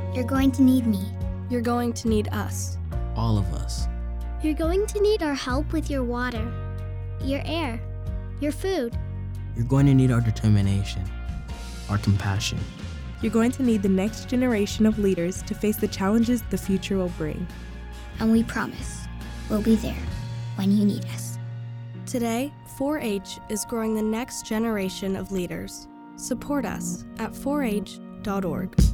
You're going to need me. You're going to need us. All of us. You're going to need our help with your water, your air, your food. You're going to need our determination, our compassion. You're going to need the next generation of leaders to face the challenges the future will bring. And we promise, we'll be there when you need us. Today, 4-H is growing the next generation of leaders. Support us at 4h.org.